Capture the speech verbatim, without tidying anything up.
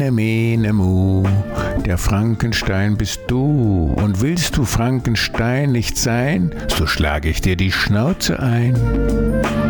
Ene, mene, mu, der Frankenstein bist du. Und willst du Frankenstein nicht sein, so schlag ich dir die Schnauze ein.